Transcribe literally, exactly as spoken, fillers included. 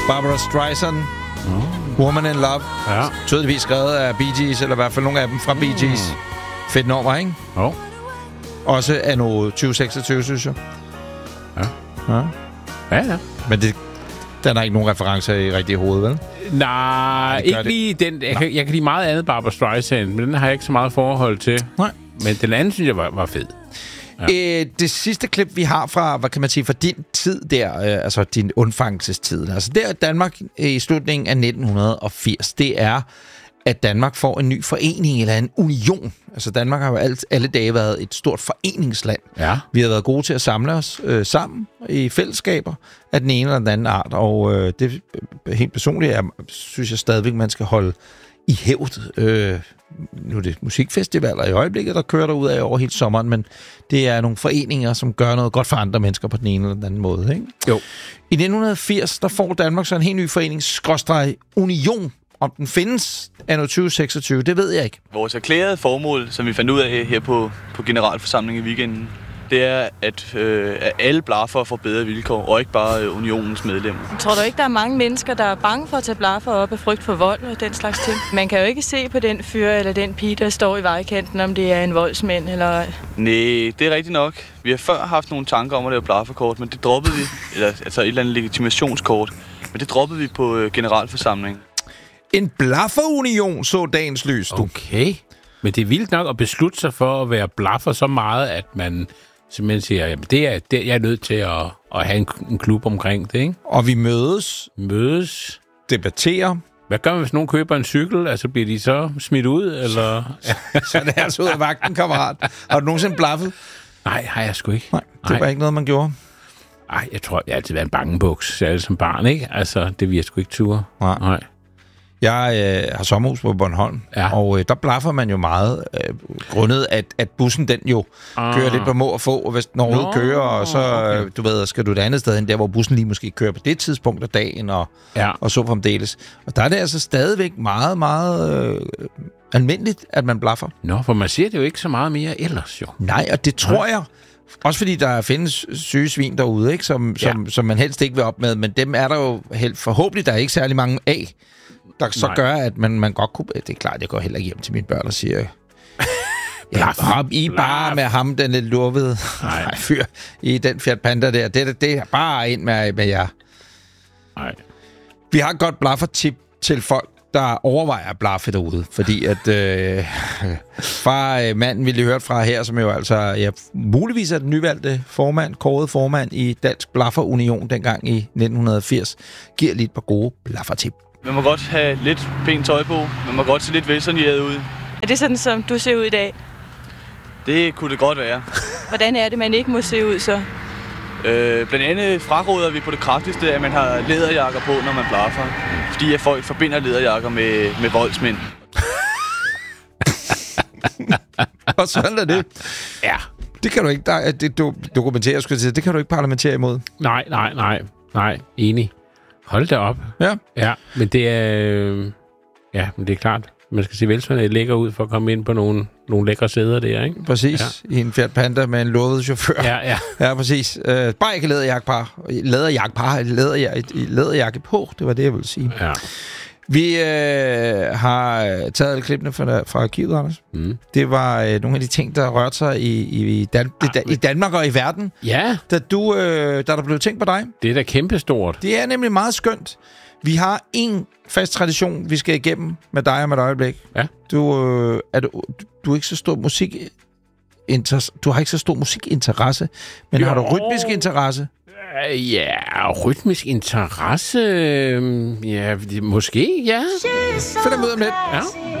Barbara Streisand. Mm. Woman in Love. Ja. Tydeligvis skrevet af Bee Gees, eller i hvert fald nogle af dem fra Bee Gees. Mm. Fedt nummer, ikke? Jo. Oh. Også anno tyve seksogtyve, synes jeg. Ja. Ja, ja. ja. Men det, der er der ikke nogen referencer i rigtige hoved, vel? Nej, ikke det. Lige den. Jeg kan, jeg kan lide meget andet Barbara Streisand, men den har jeg ikke så meget forhold til. Nej. Men den anden, synes jeg, var, var fed. Ja. Øh, det sidste klip, vi har fra, hvad kan man sige, fra din tid der, øh, altså din undfangelsestid, altså der er Danmark i slutningen af nitten firs, det er, at Danmark får en ny forening eller en union. Altså Danmark har jo alt, alle dage været et stort foreningsland. Ja. Vi har været gode til at samle os øh, sammen i fællesskaber af den ene eller den anden art, og øh, det helt personligt er, synes jeg stadigvæk, man skal holde i hævd. Øh, nu er det musikfestivaler i øjeblikket, der kører derud af over hele sommeren, men det er nogle foreninger, som gør noget godt for andre mennesker på den ene eller den anden måde, ikke? Jo. I nitten firs, der får Danmark så en helt ny forening, skråstreg union. Om den findes anno tyve seksogtyve, det ved jeg ikke. Vores erklærede formål, som vi fandt ud af her på, på generalforsamlingen i weekenden, det er, at, øh, at alle blaffer får bedre vilkår, og ikke bare øh, unionens medlemmer. Tror du ikke, der er mange mennesker, der er bange for at tage blaffer op af frygt for vold og den slags ting? Man kan jo ikke se på den fyr eller den pige, der står i vejkanten, om det er en voldsmænd eller... Nej, det er rigtigt nok. Vi har før haft nogle tanker om at lave blafferkort, men det droppede vi. Eller, altså et eller andet legitimationskort. Men det droppede vi på øh, generalforsamlingen. En blafferunion så dagens lys, du. Okay. Men det er vildt nok at beslutte sig for at være blaffer så meget, at man simpelthen siger, jamen det er, det, jeg er nødt til at, at have en, en klub omkring det, ikke? Og vi mødes. Mødes. Debatterer. Hvad gør man, hvis nogen køber en cykel? Altså, bliver de så smidt ud, eller? Så er det altså ud af vagten, kammerat. Har du nogensinde blaffet? Nej, har jeg sgu ikke. Nej, det var Nej. ikke noget, man gjorde. Nej, jeg tror, jeg har altid været en bangebuks, særligt som barn, ikke? Altså, det vil jeg sgu ikke ture. Nej. Nej. Jeg øh, har sommerhus på Bornholm, ja. og øh, der blaffer man jo meget, øh, grundet at, at bussen den jo ah. kører lidt på må og få, og hvis den overhovedet kører, og så okay. du ved, skal du et andet sted hen, der hvor bussen lige måske kører på det tidspunkt af dagen, og, ja. og så fremdeles. Og der er det altså stadigvæk meget, meget øh, almindeligt, at man blaffer. Nå, for man ser det jo ikke så meget mere ellers, jo. Nej, og det tror jeg, også fordi der findes syge svin derude, ikke, som, ja. som, som man helst ikke vil op med, men dem er der jo helt, forhåbentlig der er ikke særlig mange af, der så Nej. gør, at man, man godt kunne... Det er klart, jeg går heller hjem til mine børn og siger... ja, hop I bare med ham, den lidt lurvede fyr i den Fiat Panda der. Det, det er bare ind med, med jer. Nej. Vi har et godt blaffer-tip til folk, der overvejer at blaffe derude. Fordi at... Øh, fra øh, manden, vi lige hørt fra her, som jo altså... Ja, muligvis er den nyvalgte formand, kåret formand i Dansk Blaffer Union dengang i nitten firs, giver lige et par gode blaffer-tip. Man må godt have lidt pænt tøj på. Man må godt se lidt velsorneret ud. Er det sådan, som du ser ud i dag? Det kunne det godt være. Hvordan er det, man ikke må se ud så? Øh, blandt andet fraråder vi på det kraftigste, at man har læderjakker på, når man blaffer. Fordi at folk forbinder læderjakker med, med voldsmænd. Og sådan er det. Ja. Det kan du ikke der, det, du, dokumentere, skulle jeg sige. Det kan du ikke parlamentere imod. Nej, nej, nej. Nej, enig. Hold da op. Ja. Ja, men det er... Øh, ja, men det er klart. Man skal se velsorgnet lækker ud for at komme ind på nogle, nogle lækre sæder der, ikke? Præcis. Ja. I en Fiat Panda med en lovet chauffør. Ja, ja. Ja, præcis. Uh, bare ikke læderjakke på. Læderjakke på. Læderjakke, læderjakke på. Det var det, jeg ville sige. Ja. Vi øh, har taget alle klippene fra, fra arkivet, Anders. Mm. Det var øh, nogle af de ting, der rørte sig i, i, Dan- ah, i Danmark og i verden. Ja. Da, du, øh, da der blev tænkt på dig. Det er da kæmpestort. Det er nemlig meget skønt. Vi har en fast tradition, vi skal igennem med dig om et øjeblik. Ja. Du, øh, er du, du er ikke så stor musik... Inter- du har ikke så stor musikinteresse, men jo. Har du rytmisk interesse? Ja, rytmisk interesse... Ja, måske, ja. Find dig ud om lidt. Ja.